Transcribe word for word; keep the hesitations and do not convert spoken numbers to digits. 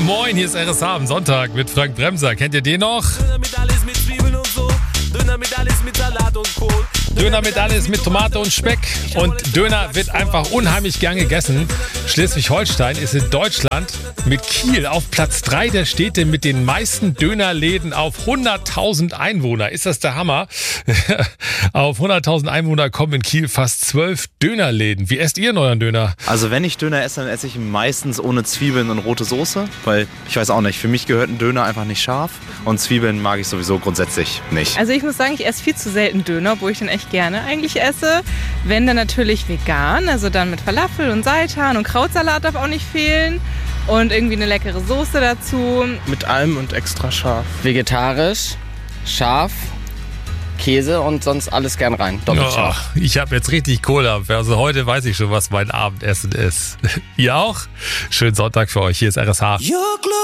Moin, hier ist R S H am Sonntag mit Frank Bremser. Kennt ihr den noch? Döner mit alles mit Zwiebeln und so. Döner mit alles mit Salat und Kohl. Döner mit alles mit Tomate und Speck. Und Döner wird einfach unheimlich gern gegessen. Schleswig-Holstein ist in Deutschland mit Kiel auf Platz drei der Städte mit den meisten Dönerläden auf hunderttausend Einwohner. Ist das der Hammer? Auf hunderttausend Einwohner kommen in Kiel fast zwölf Dönerläden. Wie esst ihr denn euren Döner? Also wenn ich Döner esse, dann esse ich ihn meistens ohne Zwiebeln und rote Soße. Weil ich weiß auch nicht, für mich gehört ein Döner einfach nicht scharf. Und Zwiebeln mag ich sowieso grundsätzlich nicht. Also ich muss sagen, ich esse viel zu selten Döner, obwohl ich den echt gerne eigentlich esse. Wenn, dann natürlich vegan, also dann mit Falafel und Seitan und Krautsalat darf auch nicht fehlen. Und irgendwie eine leckere Soße dazu. Mit allem und extra scharf. Vegetarisch, scharf, Käse und sonst alles gern rein. Doppelt Oh, scharf. ich habe jetzt richtig Kohle. Also heute weiß ich schon, was mein Abendessen ist. Ihr auch? Schönen Sonntag für euch. Hier ist R S H.